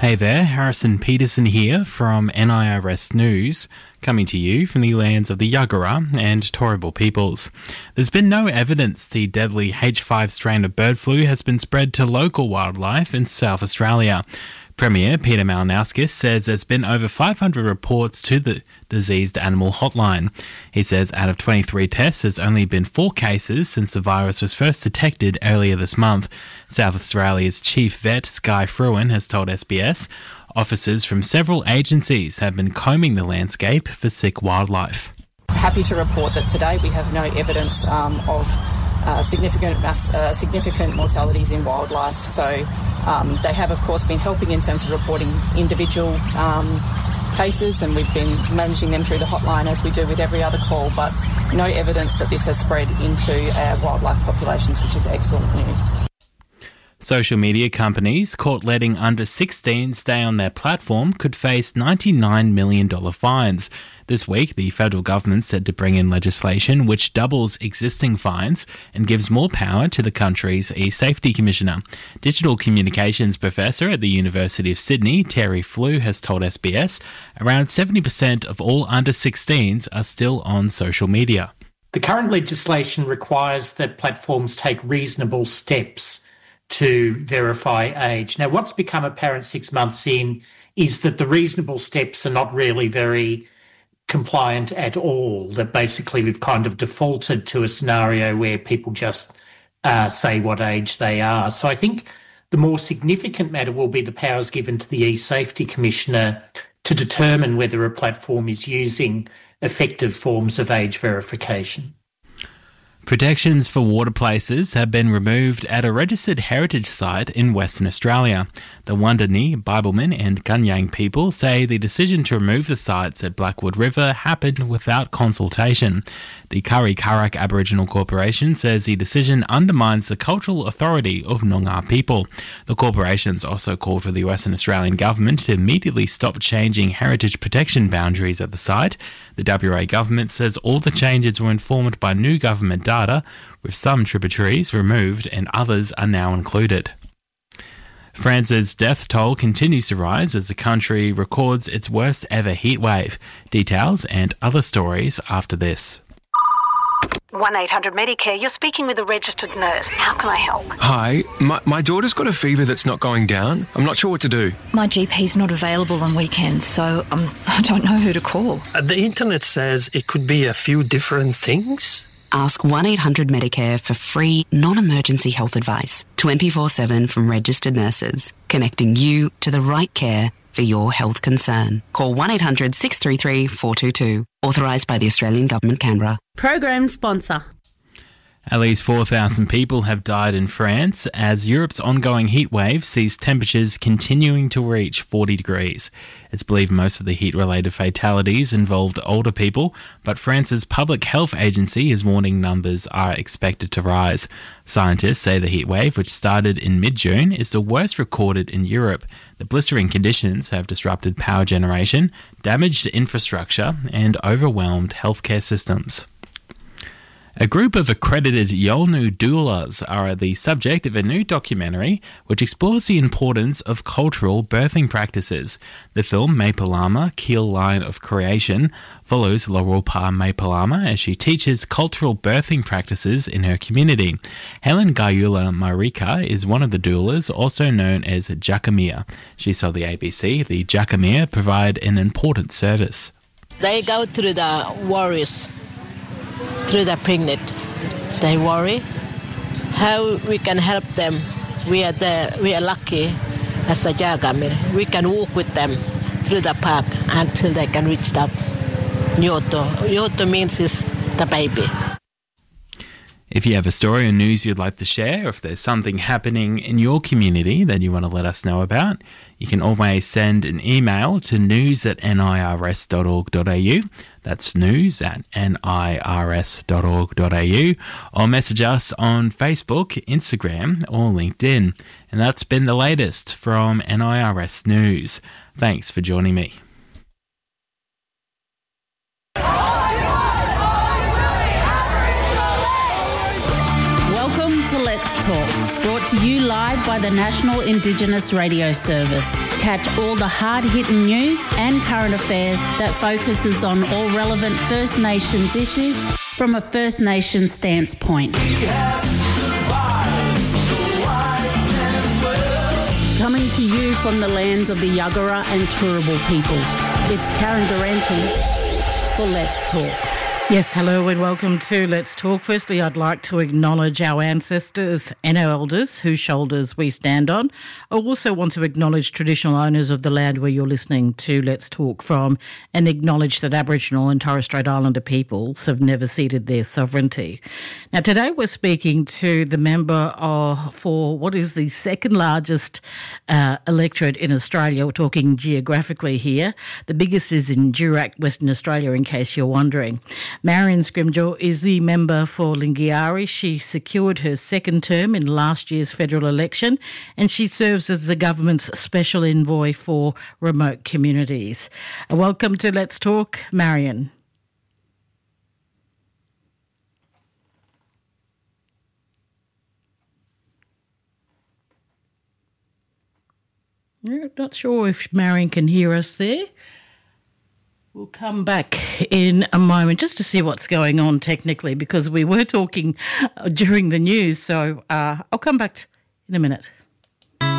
Hey there, Harrison Peterson here from NIRS News, coming to you from the lands of the Yagara and Turrbal peoples. There's been no evidence the deadly H5 strain of bird flu has been spread to local wildlife in South Australia. Premier Peter Malinauskas says there's been over 500 reports to the diseased animal hotline. He says out of 23 tests, there's only been 4 cases since the virus was first detected earlier this month. South Australia's chief vet, Skye Fruin, has told SBS officers from several agencies have been combing the landscape for sick wildlife. Happy to report that today we have no evidence of significant mortalities in wildlife. So they have, of course, been helping in terms of reporting individual cases, and we've been managing them through the hotline as we do with every other call, but no evidence that this has spread into our wildlife populations, which is excellent news. Social media companies caught letting under 16 stay on their platform could face $99 million fines. This week, the federal government said to bring in legislation which doubles existing fines and gives more power to the country's e-safety commissioner. Digital communications professor at the University of Sydney, Terry Flew, has told SBS around 70% of all under 16s are still on social media. The current legislation requires that platforms take reasonable steps to verify age. Now, what's become apparent 6 months in is that the reasonable steps are not really very compliant at all, that basically we've kind of defaulted to a scenario where people just say what age they are. So I think the more significant matter will be the powers given to the e-safety commissioner to determine whether a platform is using effective forms of age verification. Protections for water places have been removed at a registered heritage site in Western Australia. The Wandani, Bibleman and Gunyang people say the decision to remove the sites at Blackwood River happened without consultation. The Kurri Kurrak Aboriginal Corporation says the decision undermines the cultural authority of Noongar people. The corporation's also called for the Western Australian government to immediately stop changing heritage protection boundaries at the site. The WA government says all the changes were informed by new government data, with some tributaries removed and others are now included. France's death toll continues to rise as the country records its worst ever heatwave. Details and other stories after this. 1-800-Medicare, you're speaking with a registered nurse. How can I help? Hi, my daughter's got a fever that's not going down. I'm not sure what to do. My GP's not available on weekends, so I don't know who to call. The internet says it could be a few different things. Ask 1-800-Medicare for free, non-emergency health advice, 24/7 from registered nurses, connecting you to the right care for your health concern. Call 1-800-633-422. Authorised by the Australian Government, Canberra. Program sponsor. At least 4,000 people have died in France as Europe's ongoing heatwave sees temperatures continuing to reach 40 degrees. It's believed most of the heat-related fatalities involved older people, but France's public health agency is warning numbers are expected to rise. Scientists say the heatwave, which started in mid-June, is the worst recorded in Europe. The blistering conditions have disrupted power generation, damaged infrastructure, and overwhelmed healthcare systems. A group of accredited Yolngu doulas are the subject of a new documentary which explores the importance of cultural birthing practices. The film Maipalama, Keel Line of Creation, follows Laurulpa Maipalama as she teaches cultural birthing practices in her community. Helen Gayula Marika is one of the doulas, also known as Jakamia. She told the ABC the Jakamia provide an important service. They go through the worries. Through the pregnant, they worry how we can help them. We are lucky as a Jagami. We can walk with them through the park until they can reach the Nyoto. Nyoto means is the baby. If you have a story or news you'd like to share, or if there's something happening in your community that you want to let us know about, you can always send an email to news@nirs.org.au. That's news@nirs.org.au, or message us on Facebook, Instagram, or LinkedIn. And that's been the latest from NIRS News. Thanks for joining me. Welcome to Let's Talk, brought to you live by the National Indigenous Radio Service, catch all the hard-hitting news and current affairs that focuses on all relevant First Nations issues from a First Nations stance point. Coming to you from the lands of the Yuggera and Turrbal peoples, it's Karen Durante for Let's Talk. Yes, hello and welcome to Let's Talk. Firstly, I'd like to acknowledge our ancestors and our elders whose shoulders we stand on. I also want to acknowledge traditional owners of the land where you're listening to Let's Talk from and acknowledge that Aboriginal and Torres Strait Islander peoples have never ceded their sovereignty. Now, today we're speaking to the member for what is the second largest electorate in Australia. We're talking geographically here. The biggest is in Durack, Western Australia, in case you're wondering. Marion Scrimgeour is the member for Lingiari. She secured her second term in last year's federal election and she serves as the government's special envoy for remote communities. Welcome to Let's Talk, Marion. Not sure if Marion can hear us there. We'll come back in a moment just to see what's going on technically because we were talking during the news. So I'll come back in a minute.